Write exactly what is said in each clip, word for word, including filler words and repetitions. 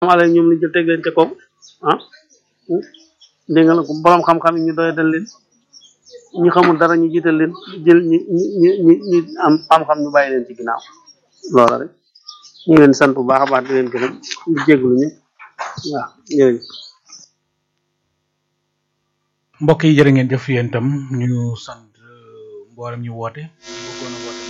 xamale ñoom li jël teg leen ca kaw ah dégg nga la ko borom xam-xam yi ñu doy dal leen ñi xamul dara ñu jiital leen jël ñi ñi ñi ñi am xam-xam ñu bàyyi leen ci ginnaaw loola rek ñu ngi leen sant bu baax a baax di leen gërëm di jégalu ñu waaw jërëjëf. mbokk yi jërë ngeen jëf yéen itam ñu sant mboolem ñu woote bëggoon a woote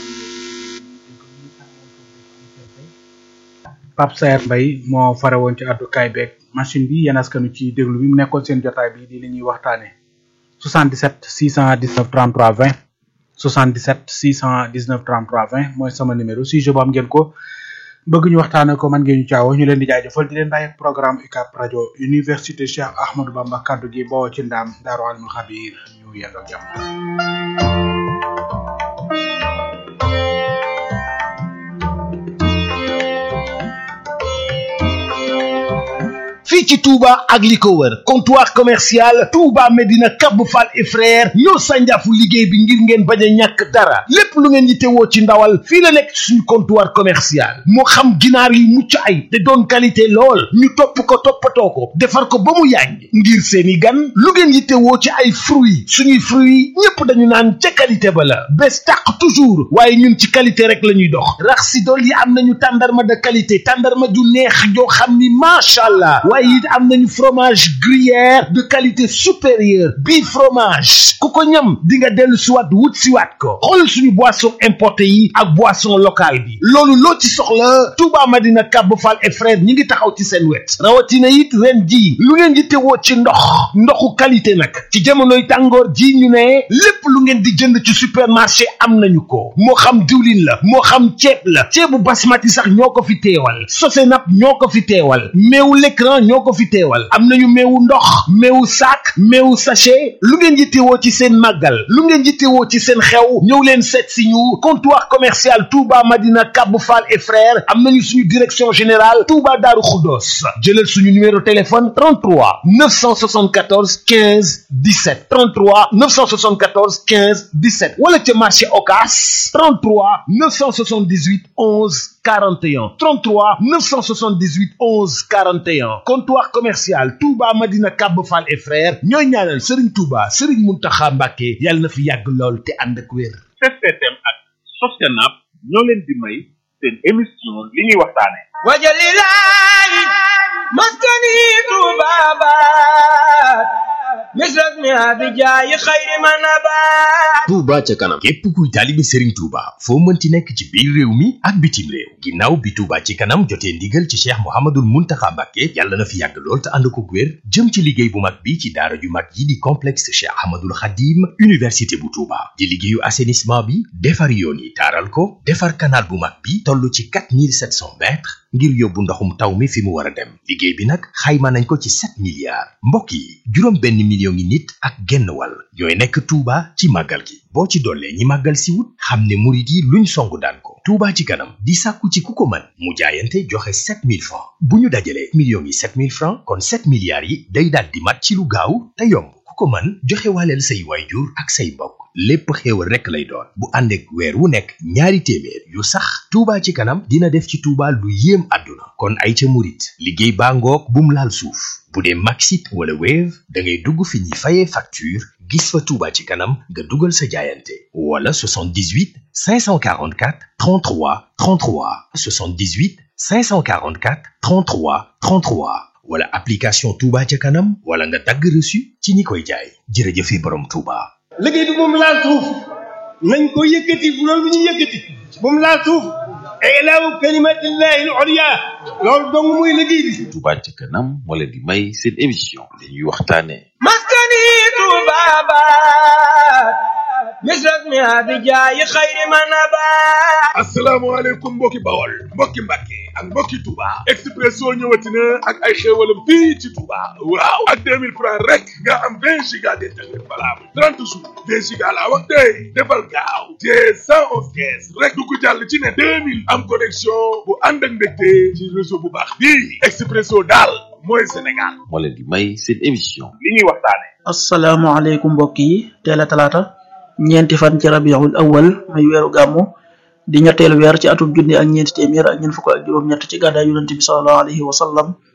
Pape Saer Mbaye moo fare woon ci àddukaay beeg machine bi yéen askanu ci déglu bi mu nekkoon seen jotaay bi di li ñuy waxtaane soixante-dix-sept six cent dix-neuf trente-trois vingt soixante-dix-sept six cent dix-neuf trente-trois vingt mooy sama numéro si je bu am ngeen ko bëgg ñu waxtaane ko man ngeen ñu caawo ñu leen di jaajëfal di leen bàyyi programme U C A B rajo université Cheikh Ahmadou Bamba kaddu gi bawoo ci ndaam Daaru Alimul Xabiir ñu yendoo jàmm. fii ci Touba ak li ko wër comptoir commercial Touba Medina Cap Fall et frère ñoo sànjaafu liggéey bi ngir ngeen bañ a ñàkk dara lépp lu ngeen yittewoo ci ndawal fii la nekk suñu comptoir commercial moo xam ginaar yi mucc ay te doon qualité lool ñu topp ko toppatoo ko defar ko ba mu yàññ ngir seeni gan lu ngeen yittewoo ci ay fruits suñuy fruits ñépp dañu naan ca qualité ba la bés tàq toujours waaye ñun ci qualité rek la ñuy dox rax si dool yi am nañu tàndarma de qualité tàndarma ju neex joo xam ni macha allah waaye it am nañu fromage gruyère de qualité supérieure bii fromage ku ko ñam di nga dellu siwaat wut siwaat ko xool suñu boisson importé yi ak boisson locale bi loolu loo ci soxla Touba Madina Cap Fall et frère ñi ngi taxaw ci seen wet rawatina it ren ji lu ngeen di teewoo ci ndox ndoxu qualité nag ci jamonoy tàngoor ji ñu ne lépp lu ngeen di jënd ci supermarché am nañu ko moo xam diwlin la moo xam ceeb la ceebu basmati sax ñoo ko fi teewal Sosenap ñoo ko fi teewal meewu l'écran ñoo ko fi teewal am nañu meewu ndox meewu sac meewu sachet lu ngeen yittewoo ci seen màggal lu ngeen yittewoo ci seen xew ñëw leen seet si ñu comptoir commercial Touba Madina Cap Fall et frères am nañu suñu direction générale Touba Darou Khoudoss jëlal suñu numéro téléphone trente-trois neuf cent soixante-quatorze quinze dix-sept trente-trois neuf cent soixante-quatorze quinze dix-sept wala ca marché Ocass trente-trois neuf cent soixante-dix-huit onze quarante et un trente-trois neuf cent soixante-dix-huit onze quarante et un comptoir commercial Touba Madina Cap Fall et frères ñooy ñaanal Serigne Touba Serigne Mountakha Mbacké yàlla na fi yàgg lool te ànd ak wér. C C T M ak Sosenap ñoo leen di may seen émission li ñuy waxtaane wajalilahi maskani tubabat misrak mi abijayi xayri manabat Touba ca kanam képp kuy taalibe Serigne Touba foo mënti nekk ci biir réew mi ak bitim réew ginnaaw bi Touba ci kanam jotee ndigal ci Cheikh Mouhamadoul Mountakha Mbacké yàlla na fi yàgg lool te ànd ko wér jëm ci liggéey bu mag bi ci daara ju mag yi di complexe Cheikh Ahmadoul Khadim université bu Touba di liggéeyu assainissement bi defar yoon yi taaral ko defar canal bu mag bi toll ci quatre mille sept cents mètres ngir yóbbu ndoxum taw mi fi mu war a dem liggéey bi nag xayma nañ ko ci sept milliards mbokk yi juróom benn million ngi nit ak genn wàll ñooy nekk Touba ci màggal gi boo ci dollee ñi màggal si wut xam ne murit yi luñ songu daan ko Touba ci kanam di sàkku ci ku ko mën mu jaayante joxe sept mille francs bu ñu dajalee millions yi sept mille francs kon sept milliards yi day daal di mat ci lu gaaw te yomb ku ko mën joxe waaleel say waajur ak say mbokk lépp xéewal rekk lay doon bu ànd ak weer wu nekk ñaari téeméer yu sax Touba ci kanam dina def ci Touba lu yéem àdduna kon ay ca murit liggéey baa ngoog bum laal suuf bu dee Maxit wala Wave da ngay dugg fi ñuy fayee facture gis fa Touba ci kanam nga dugal sa jaayante wala soixante-dix-huit cinq cent quarante-quatre trente-trois trente-trois soixante-dix-huit cinq cent quarante-quatre trente-trois trente-trois wala application Touba ca kanam wala nga dagg reçu ci ñi koy jaay jërëjëfe borom Touba. liggéey bi moom laal suuf nañ ko yëkkati bu loolu bu ñu yëkkati moom laal suuf ilaahu kalimatillahi al-ulya loolu dong muy liggéey bi. Touba ca kanam moo leen di may seen émission li ñuy waxtaane maskani tubabat misrak mi abijayi xayri manabat asalaamaaleykum mbokki Bawol mbokki Mbàkke ak mbokki Touba Expresso ñëwati na ak ay xéewalam fii ci Touba waaw ak deux mille francs rek nga am vingt giga d'internet valable trente jours vingt giga laa wax tey defal gaaw te cent onze caisse rek du ko jàll ci ne deux mille am connexion bu ànd ak mbégte ci réseau bu baax bii Expresso daal mooy Sénégal moo leen di may seen émission li ñuy waxtaane asalaamaaleykum mbokk yi teel a talaata ñeenti fan ci rabiul awal muy weeru gàmmu di ñetteelu weer ci atum junni ak ñeenti téeméer ak ñeent fukk ak juróom ñett ci gàddaay yonent bi sallallahu alayhi wa sallam